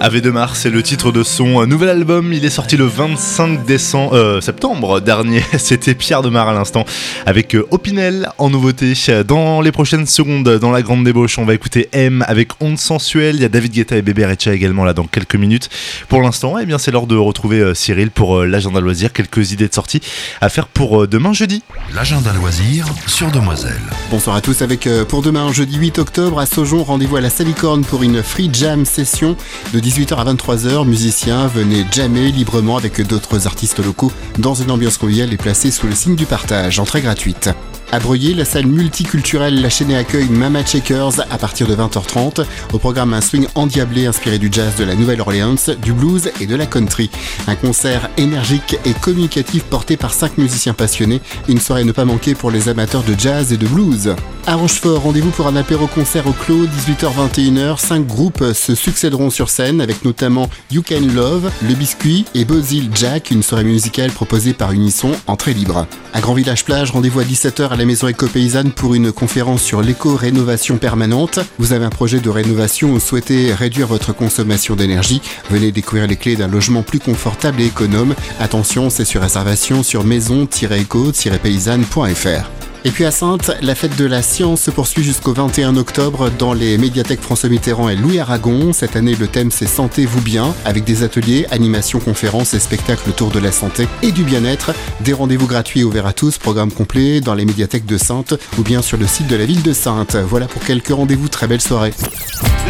Ave de Mars, c'est le titre de son nouvel album. Il est sorti le 25 septembre dernier. C'était Pierre Demar à l'instant avec Opinel en nouveauté. Dans les prochaines secondes, dans la grande débauche, on va écouter M avec Onde Sensuelle. Il y a David Guetta et Bébé Rexha également là dans quelques minutes. Pour l'instant, eh bien, c'est l'heure de retrouver Cyril pour l'agenda loisir. Quelques idées de sortie à faire pour demain jeudi. L'agenda loisir sur Demoiselle. Bonsoir à tous avec pour demain jeudi 8 octobre à Saujon, rendez-vous à la Salicorne pour une free jam session de 18h à 23h. Musiciens, venez jammer librement avec d'autres artistes locaux dans une ambiance conviviale et placée sous le signe du partage, entrée gratuite. À Breuillé, la salle multiculturelle La Chaînée accueille Mama Checkers à partir de 20h30. Au programme, un swing endiablé inspiré du jazz de la Nouvelle-Orléans, du blues et de la country. Un concert énergique et communicatif porté par 5 musiciens passionnés. Une soirée à ne pas manquer pour les amateurs de jazz et de blues. À Rochefort, rendez-vous pour un apéro-concert au Clos, 18h-21h. 5 groupes se succéderont sur scène avec notamment You Can Love, Le Biscuit et Bozil Jack, une soirée musicale proposée par Unisson, entrée libre. À Grand Village Plage, rendez-vous à 17h à la Maison Éco-Paysanne pour une conférence sur l'éco-rénovation permanente. Vous avez un projet de rénovation ou souhaitez réduire votre consommation d'énergie? Venez découvrir les clés d'un logement plus confortable et économe. Attention, c'est sur réservation sur maison-éco-paysanne.fr. Et puis à Saintes, la fête de la science se poursuit jusqu'au 21 octobre dans les médiathèques François Mitterrand et Louis Aragon. Cette année, le thème c'est Sentez-vous bien, avec des ateliers, animations, conférences et spectacles autour de la santé et du bien-être. Des rendez-vous gratuits ouverts à tous, programme complet dans les médiathèques de Saintes ou bien sur le site de la ville de Saintes. Voilà pour quelques rendez-vous, très belle soirée.